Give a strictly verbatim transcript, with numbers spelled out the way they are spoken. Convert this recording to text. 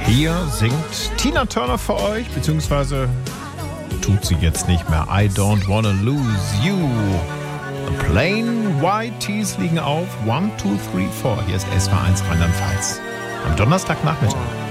Hier singt Tina Turner für euch, beziehungsweise tut sie jetzt nicht mehr. I don't wanna lose you. The Plain White Tees liegen auf. One, two, three, four. Hier ist S W R eins Rheinland-Pfalz. Am Donnerstagnachmittag.